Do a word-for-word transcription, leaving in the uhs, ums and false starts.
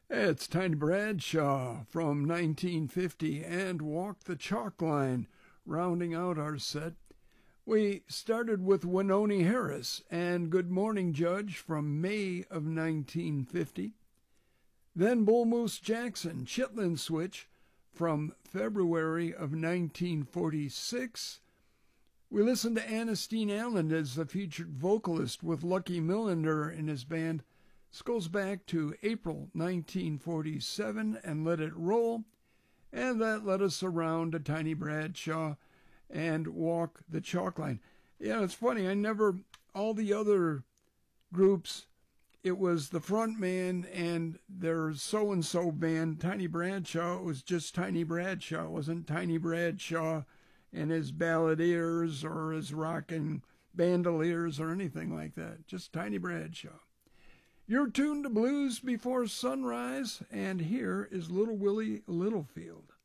It's Tiny Bradshaw from nineteen fifty and Walk the Chalk Line, rounding out our set. We started with Wynonie Harris and Good Morning Judge from May of nineteen fifty. Then Bull Moose Jackson, Chitlin Switch from February of nineteen forty-six. We listened to Ernestine Allen as the featured vocalist with Lucky Millender in his band. This goes back to April nineteen forty-seven and Let It Roll, and that led us around to Tiny Bradshaw and Walk the Chalk Line. Yeah, it's funny, I never, all the other groups, it was the front man and their so-and-so band, Tiny Bradshaw. It was just Tiny Bradshaw. It wasn't Tiny Bradshaw and his balladeers or his rockin' bandoliers or anything like that. Just Tiny Bradshaw. You're tuned to Blues Before Sunrise, and here is Little Willie Littlefield.